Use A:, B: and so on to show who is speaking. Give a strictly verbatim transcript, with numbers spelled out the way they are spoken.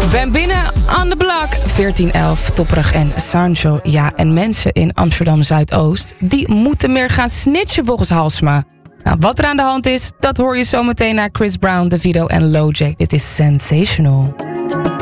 A: Ben binnen on the block. veertien elf, Topperig en Sancho. Ja, en mensen in Amsterdam-Zuidoost... die moeten meer gaan snitchen volgens Halsema. Nou, wat er aan de hand is, dat hoor je zometeen naar Chris Brown, Davido en Lojay. Dit is Sensational.